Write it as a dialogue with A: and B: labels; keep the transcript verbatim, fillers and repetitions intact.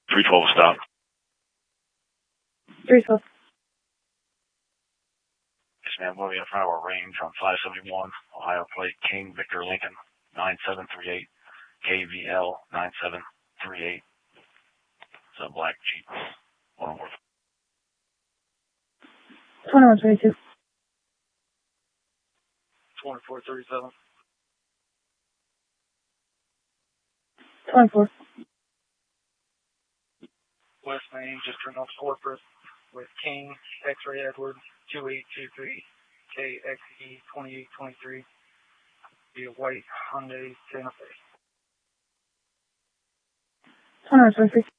A: three twelve stop.
B: three twelve.
A: Yes, ma'am. We'll be in front of our range on five seventy-one, Ohio plate, King Victor Lincoln, nine seven three eight, K V L nine seven three eight. It's a black Jeep. One more.
B: twenty-one twenty-two.
A: twenty-four thirty-seven.
B: twenty-four.
A: West Main, just turned off Corporate with King, X-Ray Edward, two eight two three, K X E twenty-eight twenty-three, be a white Hyundai Santa Fe.
B: twenty-one twenty-three.